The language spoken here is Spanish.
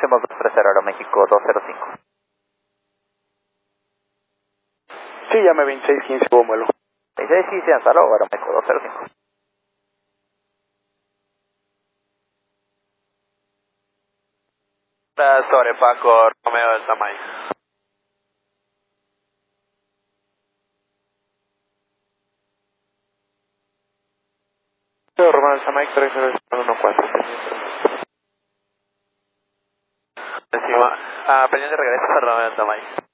Máximo 230 Aeroméxico 205. Sí, llame 2615, hubo vuelo. 2615, hasta luego, Aeroméxico 205. Sobre Paco, Romeo del Tamay. Romeo del Samay 314. Decimos, pendiente regreso a Romeo del Tamay.